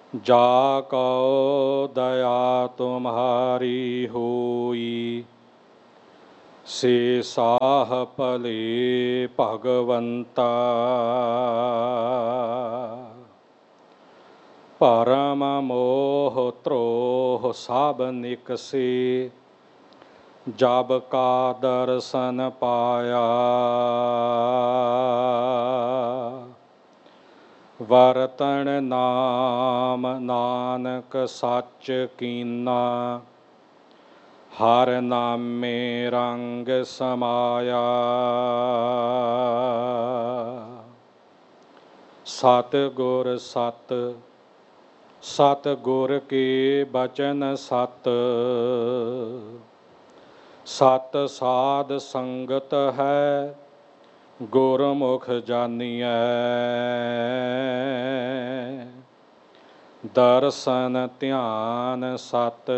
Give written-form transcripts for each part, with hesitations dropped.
जा कौ दया तुम्हारी होई, से साह पले भगवंता। परम मोह त्रोह सब निकसे, जब का दर्शन पाया। वरतन नाम नानक सच कीना, हर नामे रंग समाया। सतगुर सत, सतगुर के बचन सत, सत साध संगत है, गुरमुख जानिए। दर्शन ध्यान सत,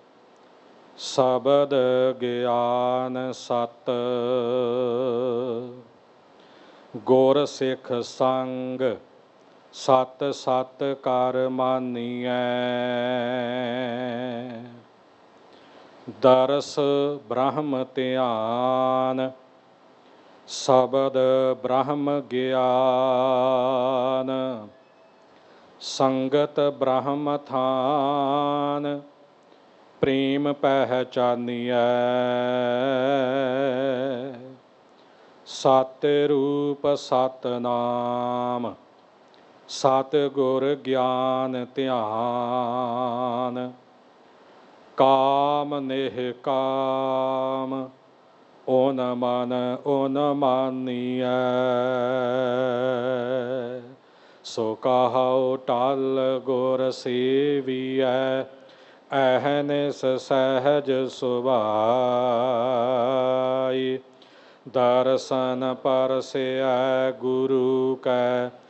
शब्द ज्ञान सत, गुर सिख संग सत सत कर मानिए। दरस ब्रह्म ध्यान, शब्द ब्रह्म ज्ञान, संगत ब्रह्म थान, प्रेम पहचानिए। सतरूप सतनाम, सतगुर ज्ञान ध्यान, काम नेह काम, ओन मन ओन मानिए। सो कहो टल गुर सेविए, अहनिस सहज सुभाई। दर्शन परसै गुरु कै,